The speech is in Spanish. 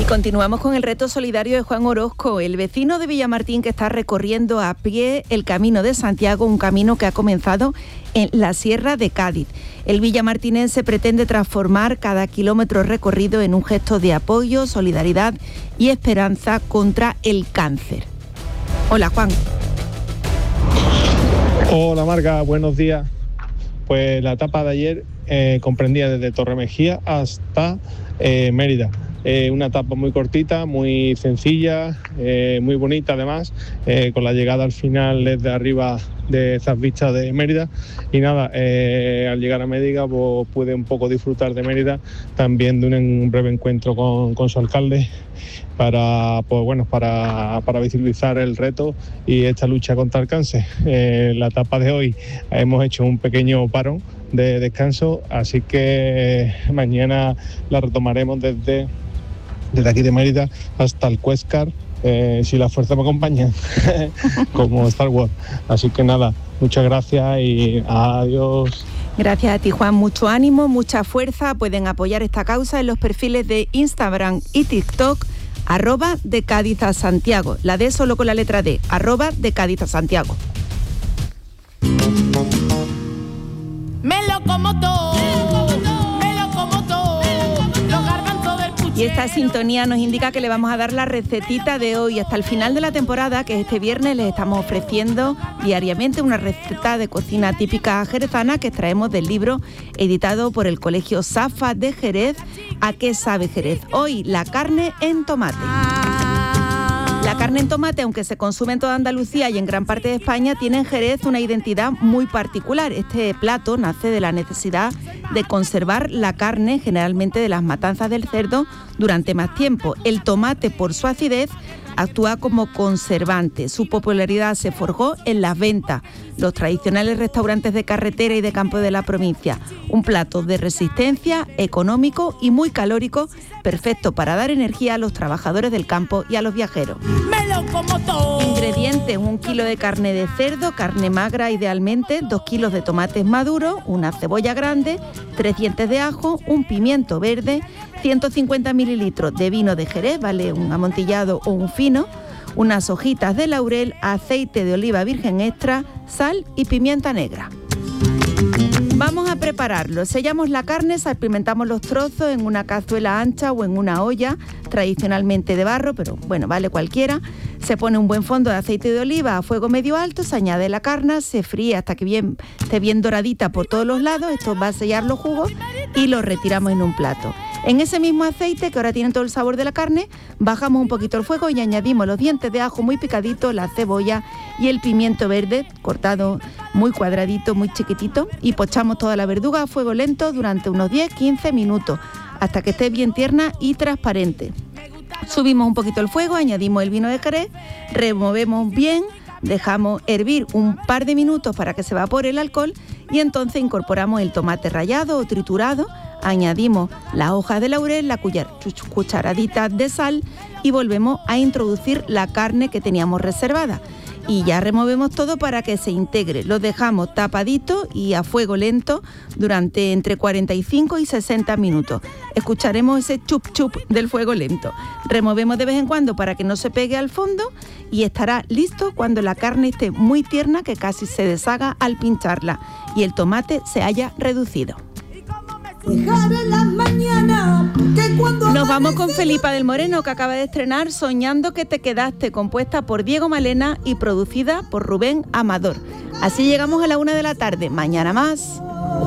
Continuamos con el reto solidario de Juan Orozco, el vecino de Villamartín que está recorriendo a pie el Camino de Santiago, un camino que ha comenzado en la Sierra de Cádiz. El villamartinense pretende transformar cada kilómetro recorrido en un gesto de apoyo, solidaridad y esperanza contra el cáncer. Hola, Juan. Hola, Marga, buenos días. Pues la etapa de ayer comprendía desde Torremejía hasta Mérida. Una etapa muy cortita, muy sencilla, muy bonita además, con la llegada al final desde arriba de esas vistas de Mérida. Y nada, al llegar a Mérida pues, pude un poco disfrutar de Mérida, también de un breve encuentro con su alcalde para visibilizar el reto y esta lucha contra el cáncer. La etapa de hoy hemos hecho un pequeño parón de descanso, así que mañana la retomaremos desde aquí de Mérida hasta el Cuéscar, si la fuerza me acompaña, como Star Wars. Así que nada, muchas gracias y adiós. Gracias a ti, Juan. Mucho ánimo, mucha fuerza. Pueden apoyar esta causa en los perfiles de Instagram y TikTok, @de Cádiz a Santiago. La D solo con la letra D, @de Cádiz a Santiago. Me lo como todo. Y esta sintonía nos indica que le vamos a dar la recetita de hoy. Hasta el final de la temporada, que este viernes, les estamos ofreciendo diariamente una receta de cocina típica jerezana que extraemos del libro editado por el Colegio Safa de Jerez, ¿A qué sabe Jerez? Hoy, la carne en tomate. La carne en tomate, aunque se consume en toda Andalucía y en gran parte de España, tiene en Jerez una identidad muy particular. Este plato nace de la necesidad de conservar la carne, generalmente de las matanzas del cerdo, durante más tiempo. El tomate, por su acidez, actúa como conservante. Su popularidad se forjó en las ventas, los tradicionales restaurantes de carretera y de campo de la provincia. Un plato de resistencia, económico y muy calórico, perfecto para dar energía a los trabajadores del campo y a los viajeros. Ingredientes: 1 kilo de carne de cerdo, carne magra idealmente, 2 kilos de tomates maduros, una cebolla grande, 3 dientes de ajo, un pimiento verde, 150 mililitros de vino de Jerez, vale un amontillado o un fino, unas hojitas de laurel, aceite de oliva virgen extra, sal y pimienta negra. Vamos a prepararlo. Sellamos la carne, salpimentamos los trozos en una cazuela ancha o en una olla, tradicionalmente de barro, pero bueno, vale cualquiera. Se pone un buen fondo de aceite de oliva a fuego medio alto, se añade la carne, se fríe hasta que esté bien doradita por todos los lados. Esto va a sellar los jugos y lo retiramos en un plato. En ese mismo aceite, que ahora tiene todo el sabor de la carne, bajamos un poquito el fuego y añadimos los dientes de ajo muy picaditos, la cebolla y el pimiento verde cortado muy cuadradito, muy chiquitito, y pochamos toda la verduga a fuego lento durante unos 10-15 minutos hasta que esté bien tierna y transparente. Subimos un poquito el fuego, añadimos el vino de Jerez, removemos bien, dejamos hervir un par de minutos para que se evapore el alcohol y entonces incorporamos el tomate rallado o triturado, añadimos las hojas de laurel, la cucharadita de sal y volvemos a introducir la carne que teníamos reservada. Y ya removemos todo para que se integre. Lo dejamos tapadito y a fuego lento durante entre 45 y 60 minutos. Escucharemos ese chup chup del fuego lento. Removemos de vez en cuando para que no se pegue al fondo y estará listo cuando la carne esté muy tierna, que casi se deshaga al pincharla y el tomate se haya reducido. Nos vamos con Felipa del Moreno, que acaba de estrenar Soñando que te quedaste, compuesta por Diego Malena y producida por Rubén Amador. Así llegamos a la 1 de la tarde. Mañana más.